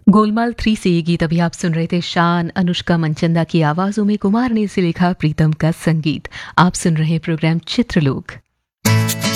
गोलमाल 3 से ये गीत अभी आप सुन रहे थे। शान, अनुष्का मनचंदा की आवाजों में कुमार ने इसे लिखा, प्रीतम का संगीत। आप सुन रहे हैं प्रोग्राम चित्रलोक।